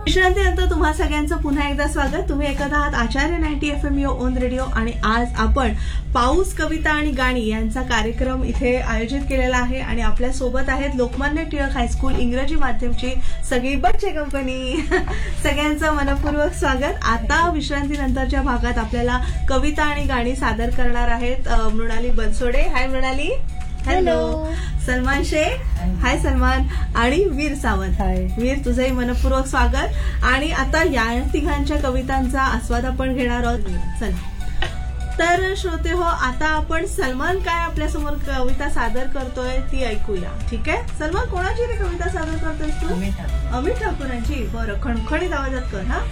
विश्रांतीनंतर तुम्हा सगळ्यांचं पुन्हा एकदा स्वागत. तुम्ही ऐकत आहात आचार्य 90 FM यो ओन रेडिओ आणि आज आपण पाऊस कविता आणि गाणी यांचा कार्यक्रम इथे आयोजित केलेला आहे आणि आपल्या सोबत आहेत लोकमान्य टिळक हायस्कूल इंग्रजी माध्यमची सगळी बच्चे कंपनी. सगळ्यांचं मनपूर्वक स्वागत. आता विश्रांतीनंतरच्या भागात आपल्याला कविता आणि गाणी सादर करणार आहेत मृणाली बनसोडे. हाय मृणाली. हॅलो. सलमान शेख. हाय सलमान. आणि वीर सावंत. हाय वीर, तुझंही मनपूर्वक स्वागत. आणि आता या तिघांच्या कवितांचा आस्वाद आपण घेणार आहोत. चला तर श्रोते हो, आता आपण सलमान काय आपल्यासमोर कविता सादर करतोय ती ऐकूया. ठीक आहे सलमान, कोणाची रे कविता सादर करतोयस तू? अमित ठाकूरांची. बरं, खणखणीत आवाजात कर. हा.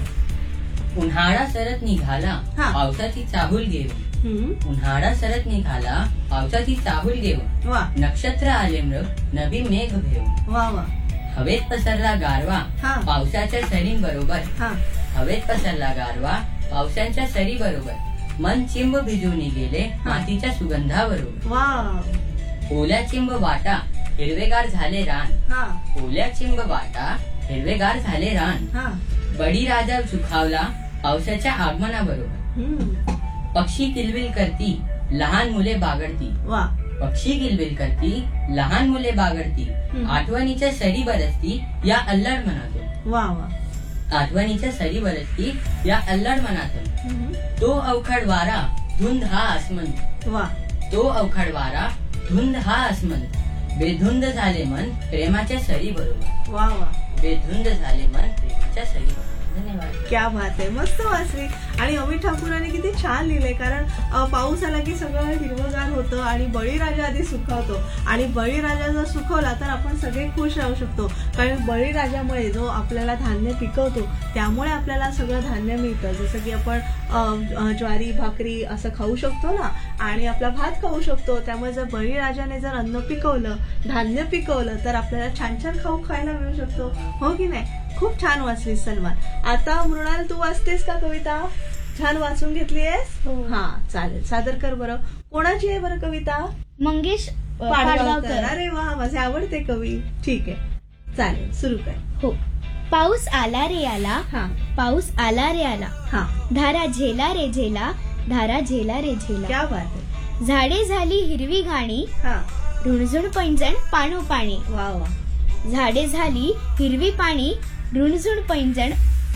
उन्हाळा सरत निघाला पावसाची चाहूल घेऊन. उन्हाळा सरत निघाला पावसाची चाहूल घेऊन. नक्षत्र आले मृग नवी मेघ घेऊन. हवेत पसरला गारवा पावसाच्या सरींबरोबर. हवेत पसरला गारवा पावसाच्या सरी बरोबर. मन चिंब भिजून गेले मातीच्या सुगंधाबरोबर. ओल्या चिंब वाटा हिरवेगार झाले रान. ओल्या चिंब वाटा हिरवेगार झाले रान. बळीराजा सुखावला पावसाच्या आगमनाबरोबर. पक्षी किलबिल करती लहान मुले बागडती. पक्षी किलबिल करती लहान मुले बागडती. आठवणीच्या सरी बरसती या अल्लड मनातून. आठवणीच्या सरी बरसती या अल्लड मनातून. तो अवखड वारा धुंद हा आसमंत. तो अवखड वारा धुंद हा आसमंत. बेधुंद झाले मन प्रेमाच्या सरी बरोबर. बेधुंद झाले मन प्रेमाच्या सरी बरोबर. धन्यवाद. क्या बात आहे, मस्त वाचली. आणि अमित ठाकूरांनी किती छान लिहिलंय. कारण पाऊस आला की सगळं हिरवगार होतं आणि बळीराजा आधी सुखावतो आणि बळीराजा जर सुखवला तर आपण सगळे खुश राहू शकतो. कारण बळीराजामुळे जो आपल्याला धान्य पिकवतो त्यामुळे आपल्याला सगळं धान्य मिळतं. जसं की आपण ज्वारी भाकरी असं खाऊ शकतो ना, आणि आपला भात खाऊ शकतो. त्यामुळे जर बळीराजाने जर अन्न पिकवलं, धान्य पिकवलं तर आपल्याला छान छान खाऊ खायला मिळू शकतो. हो की नाही? खूप छान वाचली सलमान. आता मृणाल, तू वाचतेस का कविता? छान वाचून घेतलीयस? हा चालेल, सादर कर बरं. कोणाची आहे बरं कविता? मंगेश पाडगावकर. अरे वा, माझे आवडते कवी. ठीक आहे, चालेल, सुरू कर. हो. पाऊस आला रे आला. पाऊस आला रे आला. धारा झेला रे झेला. धारा झेला रे झेला. क्या बात आहे. झाडे झाली हिरवी घाणी. रुणझुण पैंजण पाणो पाणी. वा वा. झाडे झाली हिरवी पाणी रुणझुण पैंजण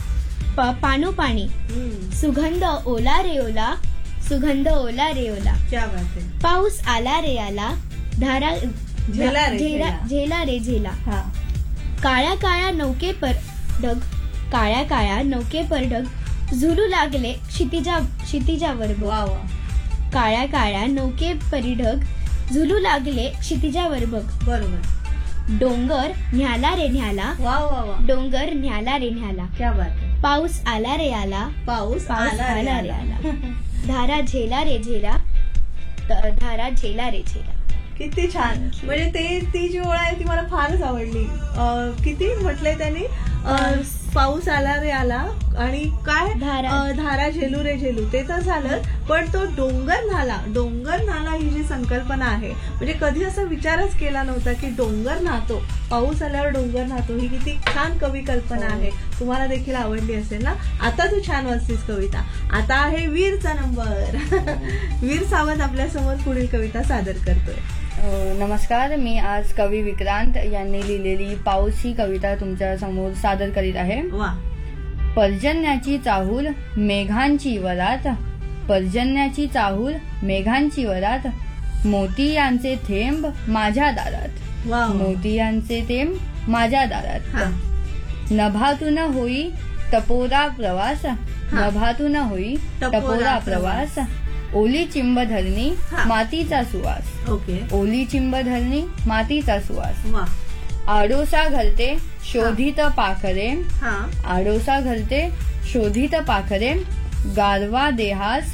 पाणो पाणी. सुगंध ओला रे ओला. सुगंध ओला रे ओला. क्या बात आहे. पाऊस आला रे आला. धारा झेला रे झेला. काळ्या काळ्या नौके पर ढग. काळ्या काळ्या नौके पर ढग झुलू लागले क्षितिजावर. वा वा. काळ्या काळ्या नौके परी ढग झुलू लागले क्षितिजावर बघ. बरोबर. डोंगर न्याला रे न्याला. वा वा वा. डोंगर न्याला रे न्याला. क्या बात आहे. पाऊस आला रे आला. पाऊस आला रे आला. धारा झेला रे झेला. धारा झेला रे झेला. किती छान. म्हणजे ती जी ओळ आहे ती मला फारच आवडली. किती म्हटलंय त्यांनी? पाऊस आला रे आला आणि काय धारा झेलू रे झेलू, ते तर झालं. पण तो डोंगर नाला ही जी संकल्पना आहे, म्हणजे कधी असा विचारच केला नव्हता की डोंगर नाहतो, पाऊस आल्यावर डोंगर नाहतो. ही किती छान कवी कल्पना आहे. तुम्हाला देखील आवडली असेल ना. आता तू छान वाचतीस कविता. आता आहे वीरचा नंबर. वीर सावंत आपल्या समोर पुढील कविता सादर करतोय. नमस्कार, मी आज कवी विक्रांत यांनी लिहिलेली पाऊस ही कविता तुमच्या समोर सादर करीत आहे. पर्जन्याची चाहूल मेघांची वरात. पर्जन्याची चाहूल मेघांची वरात. मोती यांचे थेंब माझ्या दारात. मोती यांचे थेंब माझ्या दारात. नभातून होई टपोरा प्रवास. नभातून होई टपोरा प्रवास. ओली चिंब धरणी मातीचा सुवास. ओली चिंब धरणी मातीचा सुवास. आडोसा घालते शोधित पाखरे. आडोसा घालते शोधित पाखरे. गारवा देहास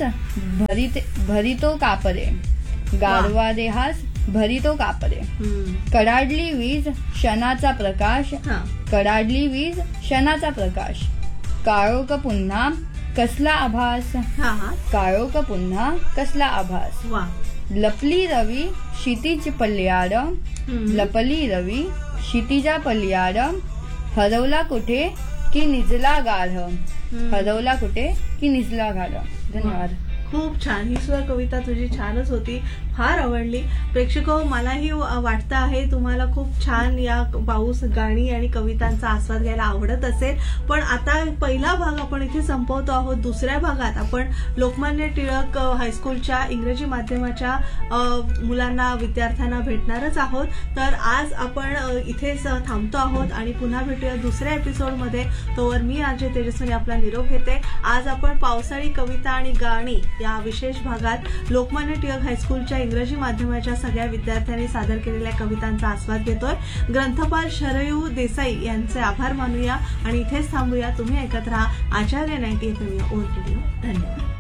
भरितो कापरे. गारवा देहास भरितो कापरे. कडाडली वीज क्षणाचा प्रकाश. कडाडली वीज क्षणाचा प्रकाश. काळोख पुन्हा कसला आभास. काळोख पुन्हा कसला आभास. लपली रवी क्षितिज पल्याड. लपली रवी क्षितिजा पल्याड. हरवला कुठे की निजला गाढ, हरवला कुठे की निजला गाढ. धन्यवाद. खूप छान. ही सुद्धा कविता तुझी छानच होती, फार आवडली. प्रेक्षको, मलाही वाटतं आहे तुम्हाला खूप छान या पाऊस गाणी आणि कवितांचा आस्वाद घ्यायला आवडत असेल. पण आता पहिला भाग आपण इथे संपवतो आहोत. दुसऱ्या भागात आपण लोकमान्य टिळक हायस्कूलच्या इंग्रजी माध्यमाच्या मुलांना, विद्यार्थ्यांना भेटणारच आहोत. तर आज आपण इथेच थांबतो आहोत आणि पुन्हा भेटूया दुसऱ्या एपिसोडमध्ये. तोवर मी आरजे तेजस्विनी आपला निरोप घेते. आज आपण पावसाळी कविता आणि गाणी या विशेष भागात लोकमान्य टिळक हायस्कूलच्या इंग्रजी माध्यमाच्या सगळ्या विद्यार्थ्यांनी सादर केलेल्या कवितांचा आस्वाद घेतोय. ग्रंथपाल शरयू देसाई यांचे आभार मानूया आणि इथेच थांबूया. तुम्ही ऐकत राहा आचार्य 90 FM ओन रेडिओ. धन्यवाद.